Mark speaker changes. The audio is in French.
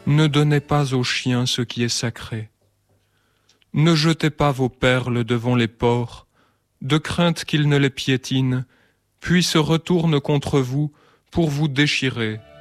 Speaker 1: Ne donnez pas aux chiens ce qui est sacré. Ne jetez pas vos perles devant les porcs, de crainte qu'ils ne les piétinent, puis se retournent contre vous pour vous déchirer.